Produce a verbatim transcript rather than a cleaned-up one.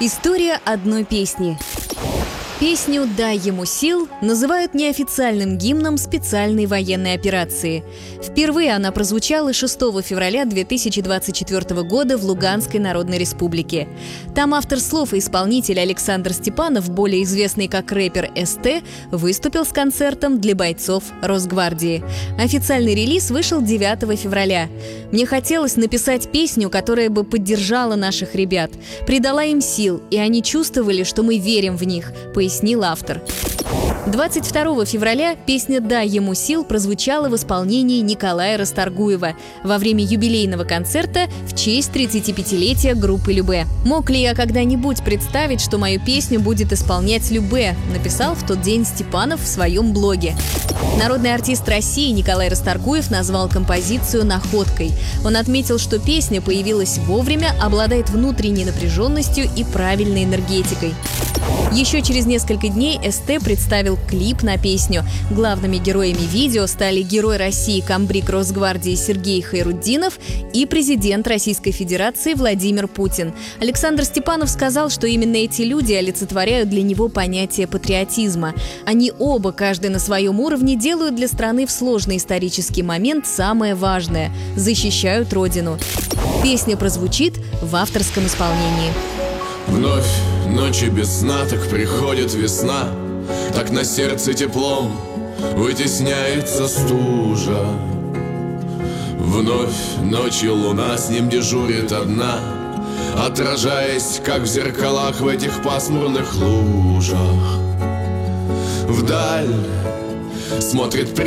История одной песни. Песню «Дай ему сил» называют неофициальным гимном специальной военной операции. Впервые она прозвучала шестого февраля две тысячи двадцать четвёртого года в Луганской Народной Республике. Там автор слов и исполнитель Александр Степанов, более известный как рэпер эс тэ, выступил с концертом для бойцов Росгвардии. Официальный релиз вышел девятого февраля. Мне хотелось написать песню, которая бы поддержала наших ребят, придала им сил, и они чувствовали, что мы верим в них, пояснил автор. двадцать второго февраля песня «Дай ему сил» прозвучала в исполнении Николая Расторгуева во время юбилейного концерта в честь тридцатипятилетия группы Любэ. «Мог ли я когда-нибудь представить, что мою песню будет исполнять Любэ», написал в тот день Степанов в своем блоге. Народный артист России Николай Расторгуев назвал композицию «Находкой». Он отметил, что песня появилась вовремя, обладает внутренней напряженностью и правильной энергетикой. Еще через несколько дней эс тэ представил клип на песню. Главными героями видео стали герой России комбриг Росгвардии Сергей Хайрутдинов и президент Российской Федерации Владимир Путин. Александр Степанов сказал, что именно эти люди олицетворяют для него понятие патриотизма. Они оба, каждый на своем уровне, делают для страны в сложный исторический момент самое важное – защищают Родину. Песня прозвучит в авторском исполнении. Вновь ночи без сна, так приходит весна, так на сердце теплом вытесняется стужа. Вновь ночью луна с ним дежурит одна, отражаясь, как в зеркалах в этих пасмурных лужах. Вдаль смотрит